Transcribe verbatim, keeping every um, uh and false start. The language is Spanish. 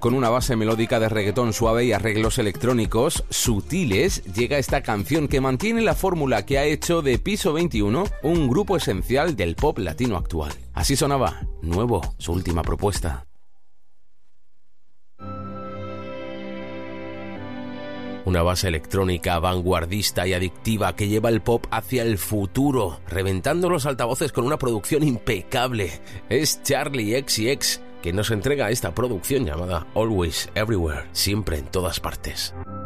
Con una base melódica de reggaetón suave y arreglos electrónicos sutiles, llega esta canción que mantiene la fórmula que ha hecho de Piso veintiuno un grupo esencial del pop latino actual. Así sonaba Nuevo, su última propuesta. Una base electrónica vanguardista y adictiva que lleva el pop hacia el futuro, reventando los altavoces con una producción impecable. Es Charli X C X que nos entrega esta producción llamada Always Everywhere, siempre en todas partes.